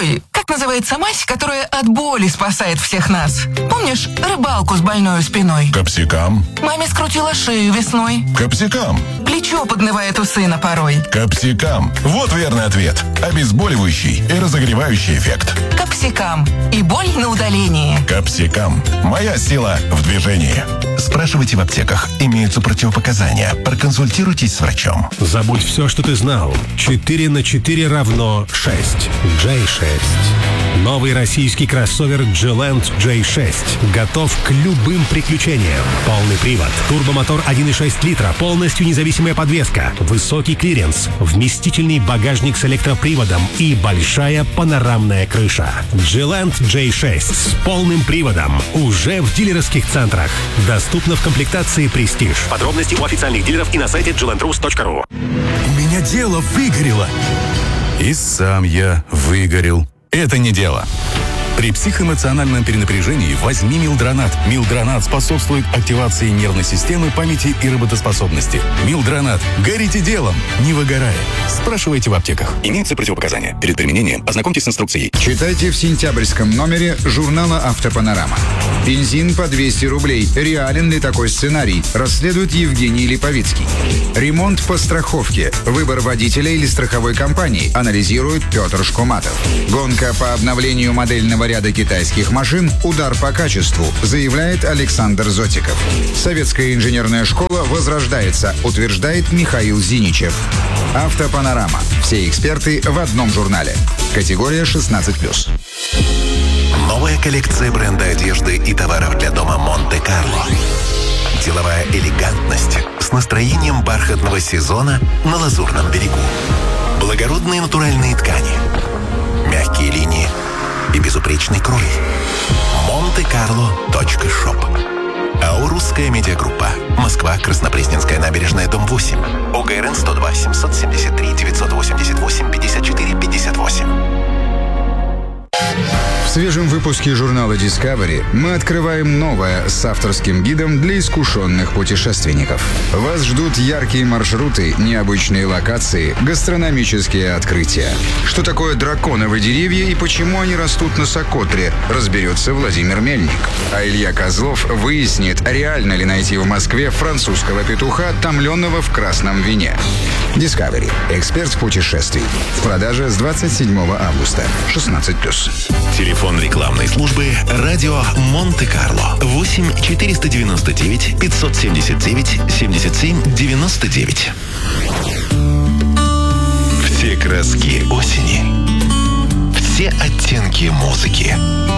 Ой, как называется мазь, которая от боли спасает всех нас? Помнишь рыбалку с больной спиной? Капсикам. Маме скрутила шею весной. Капсикам. Плечо поднывает у сына порой. Капсикам. Вот верный ответ. Обезболивающий и разогревающий эффект. Капсикам. И боль на удалении. Капсикам. Моя сила в движении. Спрашивайте в аптеках. Имеются противопоказания. Проконсультируйтесь с врачом. Забудь все, что ты знал. 4 на 4 равно 6. J6. Новый российский кроссовер G-Land J6 готов к любым приключениям. Полный привод, турбомотор 1,6 литра, полностью независимая подвеска, высокий клиренс, вместительный багажник с электроприводом и большая панорамная крыша. G-Land J6 с полным приводом уже в дилерских центрах. Доступно в комплектации «Престиж». Подробности у официальных дилеров и на сайте glandrus.ru. У меня дело выгорело. И сам я выгорел. Это не дело. При психоэмоциональном перенапряжении возьми Милдронат. Милдронат способствует активации нервной системы, памяти и работоспособности. Милдронат. Горите делом, не выгорая. Спрашивайте в аптеках. Имеются противопоказания. Перед применением ознакомьтесь с инструкцией. Читайте в сентябрьском номере журнала «Автопанорама». Бензин по 200 рублей. Реален ли такой сценарий? Расследует Евгений Липовицкий. Ремонт по страховке. Выбор водителя или страховой компании. Анализирует Петр Шкуматов. Гонка по обновлению модельного ряда китайских машин. Удар по качеству, заявляет Александр Зотиков. Советская инженерная школа возрождается, утверждает Михаил Зиничев. «Автопанорама». Все эксперты в одном журнале. Категория 16+. Новая коллекция бренда одежды и товаров для дома «Монте-Карло». Деловая элегантность с настроением бархатного сезона на Лазурном берегу. Благородные натуральные ткани, мягкие линии и безупречный крой. Monte-Carlo.shop. Аурусская медиагруппа. Москва, Краснопресненская набережная, дом 8. ОГРН 102 773 988 54 58. В свежем выпуске журнала Discovery мы открываем новое с авторским гидом для искушенных путешественников. Вас ждут яркие маршруты, необычные локации, гастрономические открытия. Что такое драконовые деревья и почему они растут на Сокотре, разберется Владимир Мельник. А Илья Козлов выяснит, реально ли найти в Москве французского петуха, томленного в красном вине. Discovery. Эксперт путешествий. В продаже с 27 августа. 16+. Телефон рекламной службы «Радио Монте-Карло». 8 499 579 77 99. Все краски осени. Все оттенки музыки.